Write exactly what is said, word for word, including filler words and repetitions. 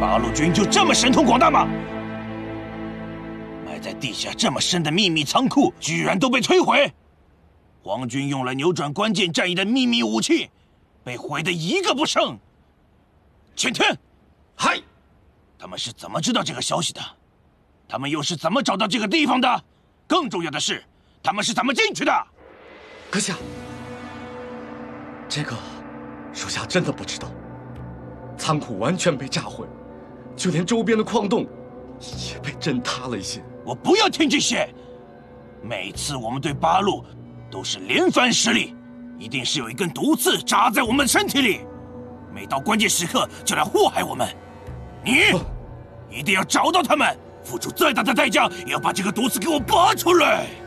八路军就这么神通广大吗？埋在地下这么深的秘密仓库，居然都被摧毁！皇军用来扭转关键战役的秘密武器，被毁得一个不剩。前天， 嗨， 他们是怎么知道这个消息的？他们又是怎么找到这个地方的？更重要的是，他们是怎么进去的？ 阁下，这个属下真的不知道。仓库完全被炸毁，就连周边的矿洞也被震塌了一些。 我不要听这些！每次我们对八路都是连番失利，一定是有一根毒刺扎在我们身体里，每到关键时刻就来祸害我们。你、哦、一定要找到他们，付出再大的代价，也要把这个毒刺给我拔出来！